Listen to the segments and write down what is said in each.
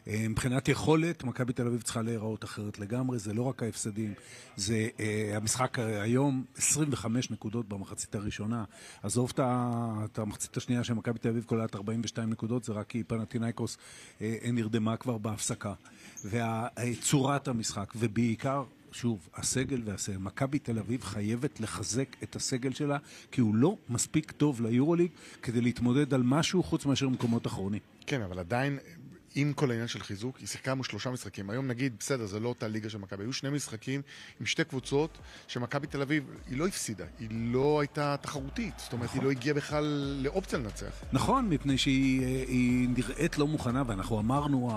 מבחינת יכולת, מכבי תל אביב צריכה להיראות אחרת לגמרי, זה לא רק ההפסדים, זה המשחק היום 25 נקודות במחצית הראשונה, עזוב את המחצית השנייה שמכבי תל אביב כוללת 42 נקודות, זה רק כי פנתינייקוס נרדמה כבר בהפסקה. וצורת המשחק, ובעיקר, שוב, הסגל והסגל, מכבי תל אביב חייבת לחזק את הסגל שלה, כי הוא לא מספיק טוב ליורוליג כדי להתמודד על משהו חוץ מאשר מקומות אחרונים. כן, אבל עדיין, עם כל העניין של חיזוק, היא שיחקה 3 משחקים. היום נגיד, בסדר, זה לא אותה ליגה של מכבי. היו 2 משחקים עם 2 קבוצות שמכבי תל אביב, היא לא הפסידה. היא לא הייתה תחרותית. זאת אומרת, היא לא הגיעה בכלל לאופציה לנצח. נכון, מפני שהיא נראית לא מוכנה, ואנחנו אמרנו,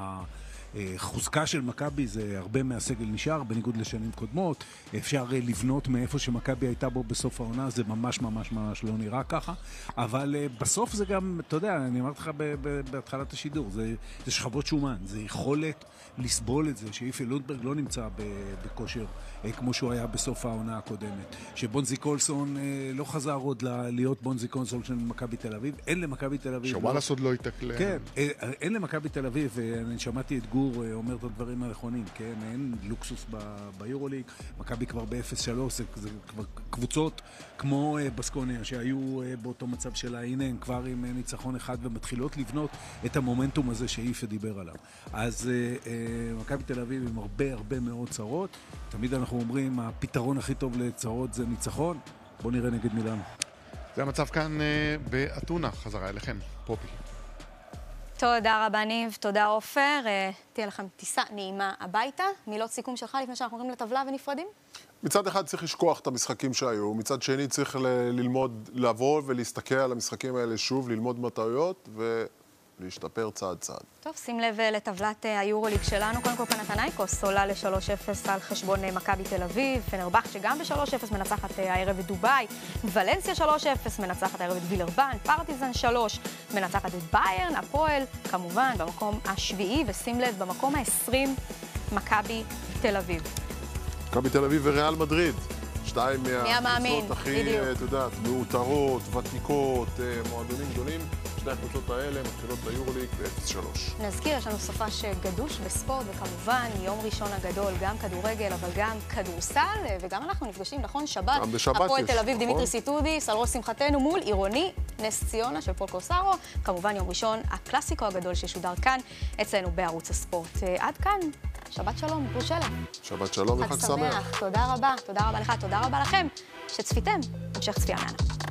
חוזקה של מכבי זה הרבה מהסגל נשאר, בניגוד לשנים קודמות. אפשר לבנות מאיפה שמכבי הייתה בו בסוף העונה, זה ממש ממש ממש לא נראה ככה. אבל בסוף זה גם, אתה יודע, אני אמרתי לך בהתחלת השידור, זה שכבות שומן, זה יכולת לסבול את זה, שאיפי לונדברג לא נמצא בכושר כמו שהוא היה בסוף העונה הקודמת. שבונזי קולסון לא חזר עוד להיות בונזי קולסון של מכבי תל אביב. אין למכבי תל אביב... שוואלס עוד לא התקלם. כן, אין למכבי תל אביב, ואני שמעתי את גור אומר את הדברים הנכונים, כן? אין לוקסוס ביורוליג, מכבי כבר ב-0-3, זה כבר קבוצות כמו בסקוניה שהיו באותו מצב שלה, הנה הם כבר עם ניצחון אחד ומתחילות לבנות את המומנטום הזה שאיפה דיבר עליו. אז מכבי תל אביב עם הרבה מאוד צרות, תמיד אנחנו אומרים הפתרון הכי טוב לצרות זה ניצחון, בוא נראה נגד מילאנו. זה המצב כאן באתונה, חזרה אליכם, פופי. תודה רבה ניב, תודה עופר, תהיה לכם טיסה נעימה הביתה. מילות סיכום שלך לפני שאנחנו עוברים לטבלה ונפרדים? מצד אחד צריך לשכוח את המשחקים שהיו, מצד שני צריך ללמוד, לבוא ולהסתכל על המשחקים האלה שוב, ללמוד מטעויות ולהשתפר צעד צעד. טוב, שים לב לטבלת היורוליג שלנו. קודם כל פנתנייקוס עולה ל-3-0 על חשבון מכבי תל אביב, פנרבכצ'ה גם ב-3-0 מנצחת הערב את דובאי, ולנסיה 3-0 מנצחת הערב את וילרבן, פרטיזן 3 מנצחת את ביירן, הפועל כמובן במקום השביעי, ושים לב במקום ה-20 מכבי תל אביב. מכבי תל אביב וריאל מדריד, 2 מהקבוצות הכי, את יודעת, מאותרות, ותיקות, מועדונים גדולים. 2 הקבוצות האלה מתחילות ביורוליג ב-0-3. נזכיר, יש לנו סופש גדוש בספורט, וכמובן יום ראשון הגדול, גם כדורגל, אבל גם כדורסל, וגם אנחנו נפגשים, נכון? שבת, הפועל תל אביב, דימיטרי סיטודיס, על ראש שמחתנו מול עירוני נס ציונה של פול קוסארו. כמובן יום ראשון הקלאסיקו הגדול ששודר כאן אצלנו בערוץ הספורט. עד כאן, שבת שלום, פרושלה. שבת שלום וחג שמח. תודה רבה לך, תודה רבה לכם שצפיתם. המשך צפייה מענה.